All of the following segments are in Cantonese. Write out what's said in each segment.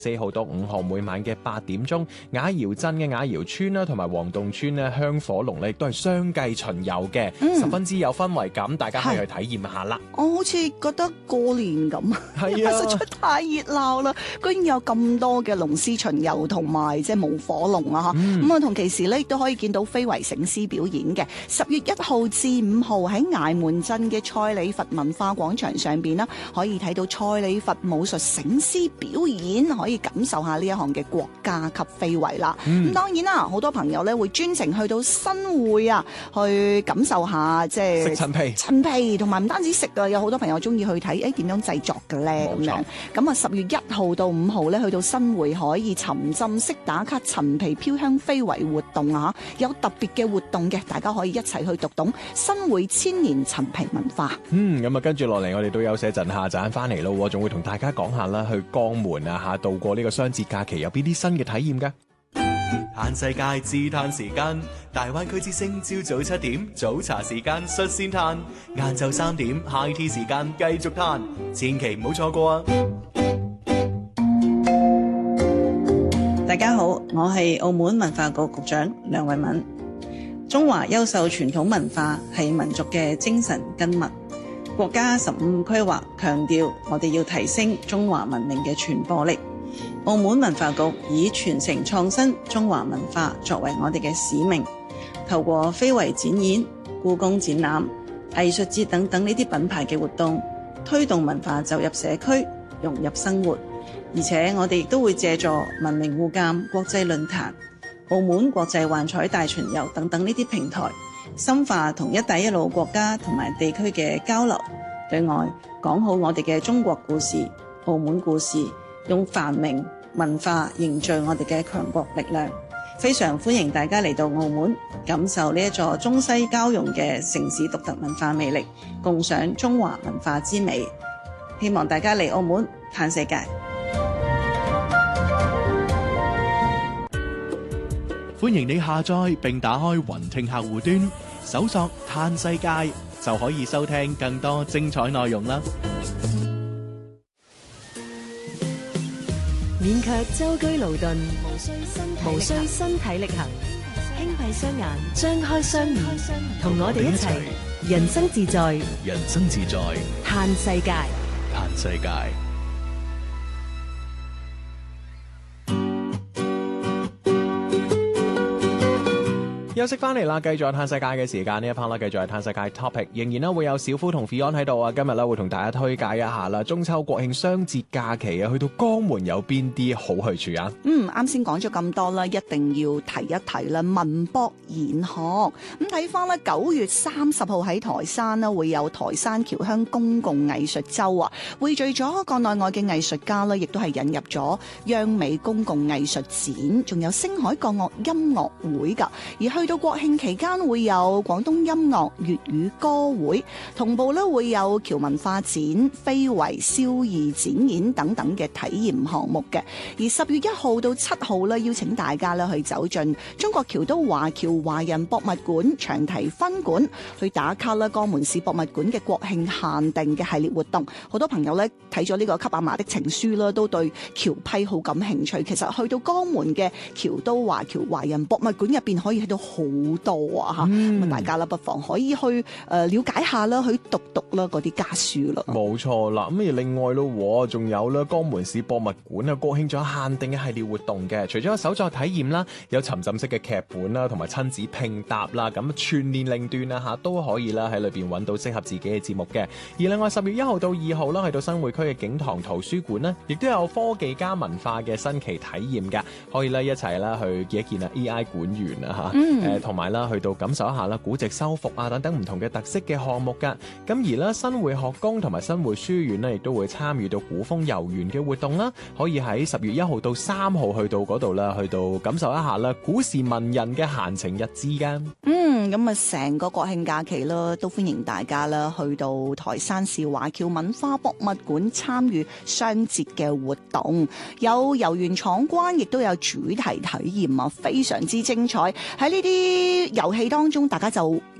4號到5號每晚嘅8點鐘，雅瑤鎮嘅雅瑤村啦，同埋黃洞村咧香火龍咧，亦都係相繼巡遊嘅，十分之有氛圍感，大家可以去體驗下啦。 我好似覺得過年咁， 係啊， 實在太熱鬧啦！居然有咁多嘅龍獅巡遊同埋即係舞火龍啊！咁啊，同其時咧亦都可以見到非遺醒獅表演嘅。10月1號至5號喺崖門鎮嘅蔡李佛文化廣場上邊啦，可以睇到蔡李佛武術醒獅表演，可以感受下呢一項嘅國家級非遺啦。咁當然啦，好多朋友咧會專程去到新會啊，去感受下即係食陳皮，同埋唔單止食啊，有好多朋友中意去睇點樣製作嘅咧咁樣。咁啊10月1號到5號咧，去到新會可以沉浸式打卡陳皮飄香非遺活動啊，有特別嘅活動嘅，大家可以一齊去讀懂新會千年陳皮文化。 咁啊跟住落嚟，我哋都休息一陣，下陣翻嚟咯，仲會同大家講下啦，去江門啊度過呢個雙節假期有邊啲新嘅體驗㗎。 嘆世界自嘆時間，大灣區之聲朝早7點早茶時間率先嘆，晏晝3點 High Tea 時間繼續嘆，千祈唔好錯過啊！ 大家好，我係澳門文化局局長梁慧敏。中華優秀傳統文化係民族嘅精神根脈，國家15規劃強調我哋要提升中華文明嘅傳播力。澳門文化局以傳承創新中華文化作為我哋嘅使命，透過非遺展演、故宮展覽、藝術節等等呢啲品牌嘅活動，推動文化走入社區，融入生活。而且我哋亦都會借助文明互鑒國際論壇、澳門國際幻彩大巡遊等等呢啲平台，深化同一帶一路國家同埋地區嘅交流，對外講好我哋嘅中國故事、澳門故事，用繁榮文化凝聚我哋嘅強國力量。非常歡迎大家嚟到澳門，感受呢一座中西交融嘅城市獨特文化魅力，共賞中華文化之美。希望大家嚟澳門嘆世界。 歡迎你下載並打開雲聽客戶端，搜索嘆世界就可以收聽更多精彩內容啦。 免卻舟車勞頓，無需身體力行，輕閉雙眼，張開雙耳，同我哋一齊人生自在， 人生自在， 嘆世界， 嘆世界。 休息翻嚟啦，繼續係嘆世界嘅時間，呢一 part 啦，繼續係嘆世界 topic， 仍然咧會有小夫同 Fion 喺度啊。今日咧會同大家推介一下啦，中秋國慶雙節假期啊，去到江門有邊啲好去處啊？ 啱先講咗咁多啦，一定要提一提啦，文博研學。咁睇翻咧，9月30號喺台山啦，會有台山僑鄉公共藝術周啊，匯聚咗國內外嘅藝術家啦，亦都係引入咗央美公共藝術展，仲有星海國樂音樂會噶。而去到國慶期間會有廣東音樂粵語歌會，同步咧會有僑文化展、非遺燒義展演等等嘅體驗項目嘅。而10月1號到7號咧，邀請大家咧去走進中國僑都華僑華人博物館長堤分館，去打卡啦江門市博物館嘅國慶限定嘅系列活動。好多朋友咧睇咗呢個給阿嫲的情書啦，都對僑批好感興趣。其實去到江門嘅僑都華僑華人博物館入邊，可以睇到好多啊嚇，咁大家啦不妨可以去了解下啦，去讀啦嗰啲家書啦。 冇錯啦，咁而另外咯，仲有咧江門市博物館啊，國慶仲有限定嘅系列活動嘅，除咗有手作體驗啦，有沉浸式嘅劇本啦，同埋親子拼搭啦，咁全年齡段啊嚇都可以啦喺裏邊揾到適合自己嘅節目嘅。而另外10月1號到2號啦，去到新會區嘅景堂圖書館呢，亦都有科技加文化嘅新奇體驗㗎，可以咧一齊啦去見一見啊 AI 館員啊嚇，同埋啦去到感受一下啦古籍修復啊等等唔同嘅特色嘅項目㗎。咁而咧新會學宮同埋新會書院呢，亦都會參與到古風遊園嘅活動啦，可以喺10月1號到3號去到嗰度啦，去到感受一下啦古時文人嘅閒情逸致㗎。 咁啊成個國慶假期啦，都歡迎大家啦去到台山市華僑文化博物館參與雙節嘅活動，有遊園闖關，亦都有主題體驗啊，非常之精彩。喺呢啲遊戲當中，大家就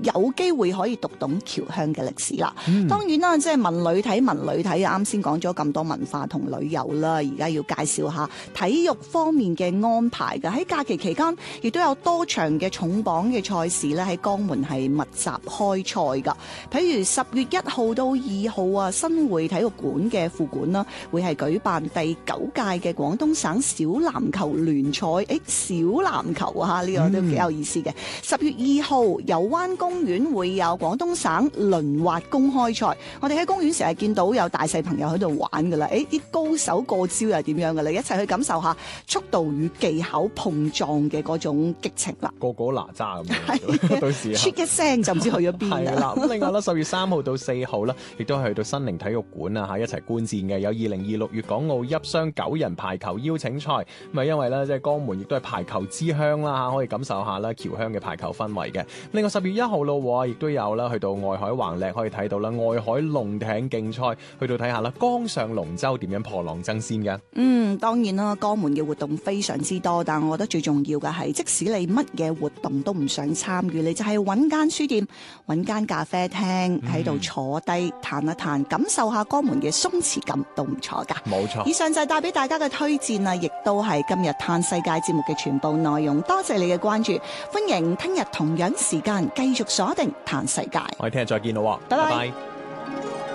有機會可以讀懂僑鄉嘅歷史啦。當然啦，即係文旅睇文旅睇，啱先講咗咁多文化同旅遊啦，而家要介紹下體育方面嘅安排㗎。喺假期期間，亦都有多場嘅重磅嘅賽事咧喺江門係密集開賽㗎。譬如10月1號到2號啊，新會體育館嘅副館啦，會係舉辦第9屆嘅廣東省小籃球聯賽。小籃球啊，呢個都幾有意思嘅。10月2號，油灣公園會有廣東省輪滑公開賽。我哋喺公園成日見到有大細朋友喺度玩噶啦，啲高手過招又係點樣噶啦？一齊去感受下速度與技巧碰撞嘅嗰種激情啦！ 個個哪吒咁樣，到時出一聲就唔知去咗邊啦。 咁另外啦，10月3號到4號啦，亦都係去到新寧體育館啊，一齊觀戰嘅有2026粵港澳邑商9人排球邀請賽。咁啊，因為咧即係江門亦都係排球之鄉啦，可以感受下啦僑鄉嘅排球氛圍嘅。另外10月1號咯，亦都有啦，去到外海橫瀝可以睇到啦，外海龍艇競賽，去到睇下啦，江上龍舟點樣破浪爭先嘅。 當然啦，江門嘅活動非常之多，但我覺得最重要嘅係，即使你乜嘢活動都唔想參與，你就係揾間書店、揾間咖啡廳喺度坐低嘆一嘆，感受下江門嘅鬆弛感都唔錯噶。 冇錯。以上就係帶俾大家嘅推薦啊，亦都係今日嘆世界節目嘅全部內容。多謝你嘅關注，歡迎聽日同樣時間繼續鎖定嘆世界。 我哋聽日再見咯， 拜拜。 拜拜。